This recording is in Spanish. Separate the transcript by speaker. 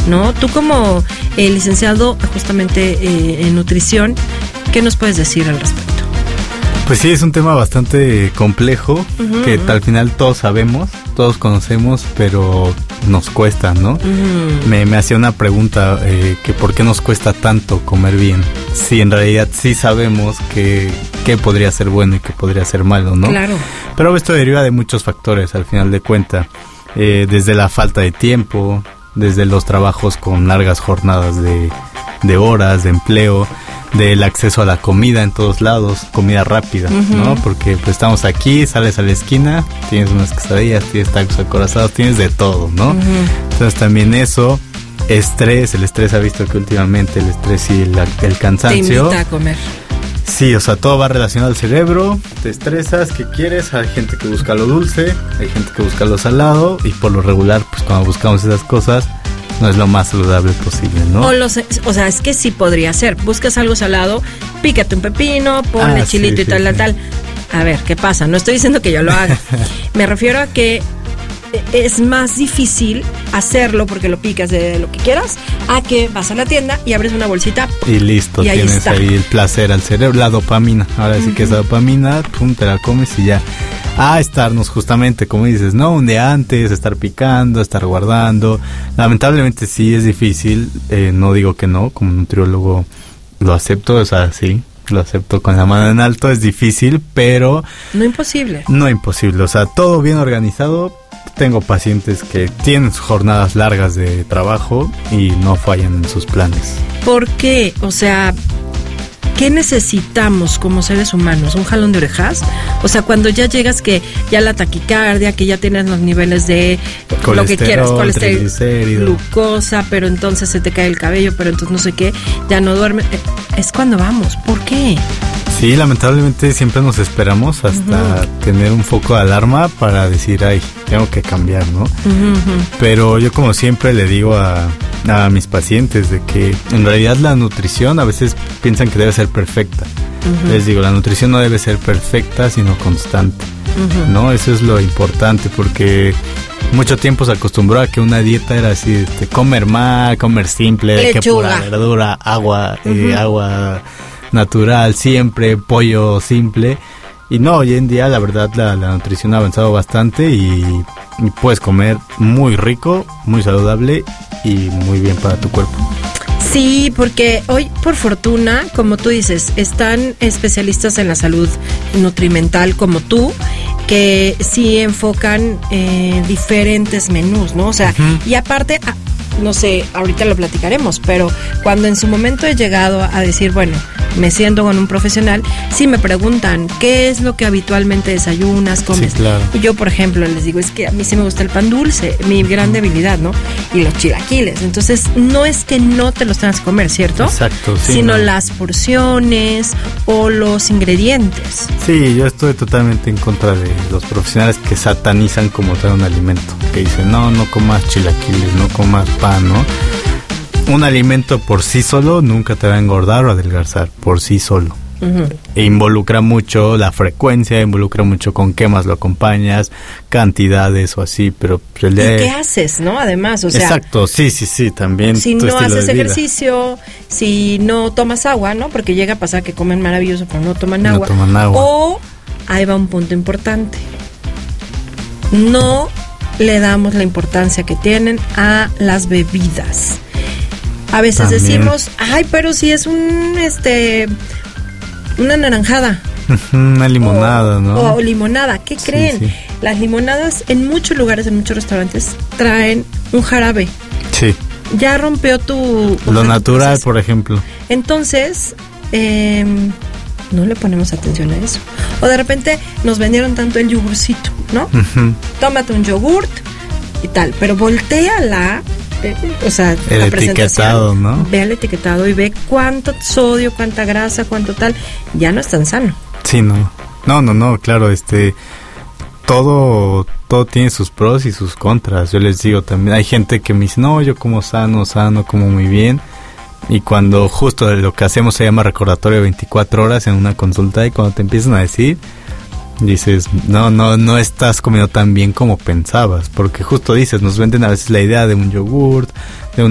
Speaker 1: ¿no? Tú como licenciado justamente en nutrición, ¿qué nos puedes decir al respecto?
Speaker 2: Pues sí, es un tema bastante complejo, que al final todos sabemos, todos conocemos, pero nos cuesta, ¿no? Me hacía una pregunta, que ¿por qué nos cuesta tanto comer bien? Si en realidad sí sabemos que podría ser bueno y que podría ser malo, ¿no?
Speaker 1: Claro.
Speaker 2: Pero esto deriva de muchos factores, al final de cuentas, desde la falta de tiempo, desde los trabajos con largas jornadas de horas, de empleo, del acceso a la comida en todos lados, comida rápida, ¿no? Porque pues estamos aquí, sales a la esquina, tienes unas quesadillas, tienes tacos acorazados, tienes de todo, ¿no? Entonces también eso, el estrés ha visto que últimamente el estrés y el cansancio
Speaker 1: te invita a comer.
Speaker 2: Sí, o sea, todo va relacionado al cerebro, te estresas, ¿qué quieres? Hay gente que busca lo dulce, hay gente que busca lo salado, y por lo regular, pues cuando buscamos esas cosas, no es lo más saludable posible, ¿no?
Speaker 1: O sea, es que sí podría ser. Buscas algo salado, pícate un pepino, ponle chilito y tal. A ver, ¿qué pasa? No estoy diciendo que yo lo haga. Me refiero a que es más difícil hacerlo porque lo picas de lo que quieras, a que vas a la tienda y abres una bolsita
Speaker 2: y listo, y tienes ahí el placer al cerebro, la dopamina. Ahora sí que esa dopamina, pum, te la comes y ya. A estarnos justamente, como dices, ¿no? Un día antes, estar picando, estar guardando. Lamentablemente sí es difícil, no digo que no, como nutriólogo lo acepto, o sea, sí, lo acepto con la mano en alto, es difícil, pero...
Speaker 1: No imposible.
Speaker 2: No imposible, o sea, todo bien organizado. Tengo pacientes que tienen jornadas largas de trabajo y no fallan en sus planes.
Speaker 1: ¿Por qué? O sea, ¿qué necesitamos como seres humanos? ¿Un jalón de orejas? O sea, cuando ya llegas que ya la taquicardia, que ya tienes los niveles de lo que quieras, colesterol, glucosa, pero entonces se te cae el cabello, pero entonces no sé qué, ya no duermes. Es cuando vamos. ¿Por qué?
Speaker 2: Sí, lamentablemente siempre nos esperamos hasta tener un foco de alarma para decir, ay, tengo que cambiar, ¿no? Pero yo como siempre le digo a mis pacientes de que en realidad la nutrición a veces piensan que debe ser perfecta. Les digo, la nutrición no debe ser perfecta, sino constante, ¿no? Eso es lo importante, porque mucho tiempo se acostumbró a que una dieta era así, comer mal, comer simple, que pura verdura, agua, agua natural siempre, pollo simple. Y no, hoy en día la verdad la nutrición ha avanzado bastante y puedes comer muy rico, muy saludable y muy bien para tu cuerpo.
Speaker 1: Sí, porque hoy, por fortuna, como tú dices, están especialistas en la salud nutrimental como tú, que sí enfocan diferentes menús, ¿no? O sea, y aparte, no sé, ahorita lo platicaremos, pero cuando en su momento he llegado a decir, bueno, me siento con un profesional, sí me preguntan, ¿qué es lo que habitualmente desayunas, comes?
Speaker 2: Sí, claro.
Speaker 1: Y yo, por ejemplo, les digo, es que a mí sí me gusta el pan dulce, mi gran debilidad, ¿no? Y los chilaquiles. Entonces, no es que no te los tengas que comer, ¿cierto?
Speaker 2: Exacto, sí.
Speaker 1: Sino las porciones o los ingredientes.
Speaker 2: Sí, yo estoy totalmente en contra de los profesionales que satanizan como tal un alimento. Que dicen, no comas chilaquiles, no comas pan, ¿no? Un alimento por sí solo nunca te va a engordar o adelgazar, por sí solo. E involucra mucho la frecuencia, involucra mucho con qué más lo acompañas, cantidades o así, pero...
Speaker 1: ¿Y qué haces, no? Además, o sea...
Speaker 2: Exacto, sí, también.
Speaker 1: Si no haces ejercicio, si no tomas agua, ¿no? Porque llega a pasar que comen maravilloso, pero no toman agua. O, ahí va un punto importante. No le damos la importancia que tienen a las bebidas. A veces decimos, ay, pero si es una naranjada.
Speaker 2: Una limonada, ¿no?
Speaker 1: O limonada, ¿qué creen? Sí. Las limonadas en muchos lugares, en muchos restaurantes, traen un jarabe.
Speaker 2: Sí.
Speaker 1: Ya rompió tu...
Speaker 2: Lo natural, por ejemplo.
Speaker 1: Entonces, no le ponemos atención a eso. O de repente nos vendieron tanto el yogurcito, ¿no? Tómate un yogurt y tal, pero voltéala. O sea,
Speaker 2: el etiquetado, ¿no?
Speaker 1: Ve el etiquetado y ve cuánto sodio, cuánta grasa, cuánto tal. Ya no es tan sano.
Speaker 2: Sí, no, claro, todo tiene sus pros y sus contras. Yo les digo también, hay gente que me dice, no, yo como sano, como muy bien. Y cuando justo lo que hacemos se llama recordatorio de 24 horas en una consulta, y cuando te empiezan a decir, dices, no estás comiendo tan bien como pensabas, porque justo dices, nos venden a veces la idea de un yogurt, de